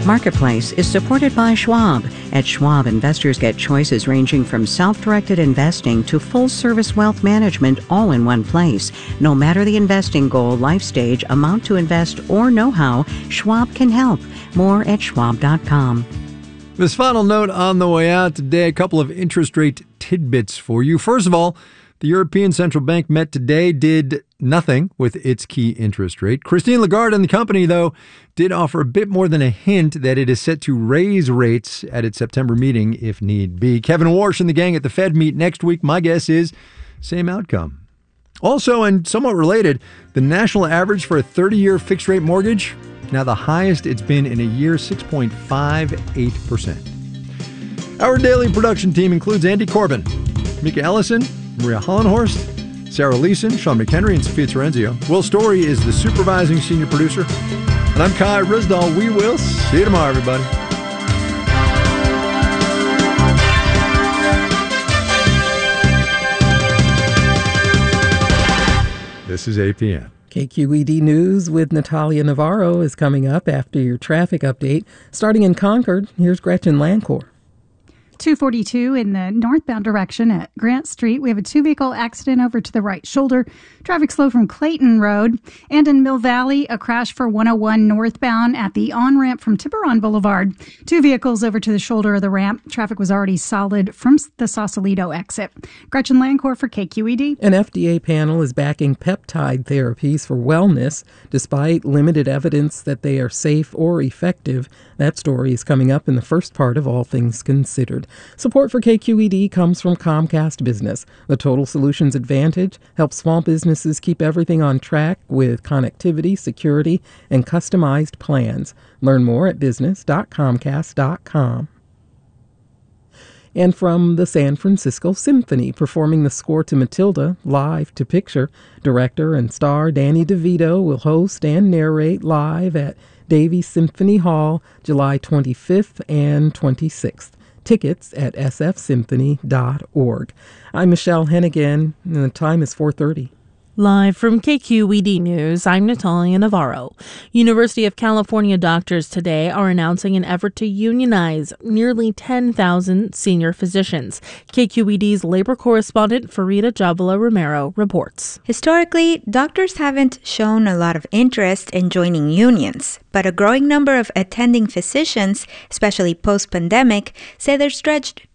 Marketplace is supported by Schwab. At Schwab, investors get choices ranging from self-directed investing to full-service wealth management all in one place. No matter the investing goal, life stage, amount to invest, or know-how, Schwab can help. More at schwab.com. This final note on the way out today, a couple of interest rate tidbits for you. First of all, the European Central Bank met today, did nothing with its key interest rate. Christine Lagarde and the company, though, did offer a bit more than a hint that it is set to raise rates at its September meeting if need be. Kevin Warsh and the gang at the Fed meet next week. My guess is same outcome. Also, and somewhat related, the national average for a 30-year fixed-rate mortgage, now the highest it's been in a year, 6.58%. Our daily production team includes Andy Corbin, Mika Ellison, Maria Hollenhorst, Sarah Leeson, Sean McHenry, and Sophia Terenzio. Will Story is the supervising senior producer. And I'm Kai Risdall. We will see you tomorrow, everybody. This is APM. KQED News with Natalia Navarro is coming up after your traffic update. Starting in Concord, here's Gretchen Lancourt. 242 in the northbound direction at Grant Street. We have a two-vehicle accident over to the right shoulder. Traffic slow from Clayton Road. And in Mill Valley, a crash for 101 northbound at the on-ramp from Tiburon Boulevard. Two vehicles over to the shoulder of the ramp. Traffic was already solid from the Sausalito exit. Gretchen Lancourt for KQED. An FDA panel is backing peptide therapies for wellness, despite limited evidence that they are safe or effective. That story is coming up in the first part of All Things Considered. Support for KQED comes from Comcast Business. The Total Solutions Advantage helps small businesses keep everything on track with connectivity, security, and customized plans. Learn more at business.comcast.com. And from the San Francisco Symphony, performing the score to Matilda, live to picture. Director and star Danny DeVito will host and narrate live at Davies Symphony Hall, July 25th and 26th. Tickets at sfsymphony.org. I'm Michelle Hennigan, and the time is 4:30. Live from KQED News, I'm Natalia Navarro. University of California doctors today are announcing an effort to unionize nearly 10,000 senior physicians. KQED's labor correspondent Farida Jabala Romero reports. Historically, doctors haven't shown a lot of interest in joining unions, but a growing number of attending physicians, especially post-pandemic, say they're stretched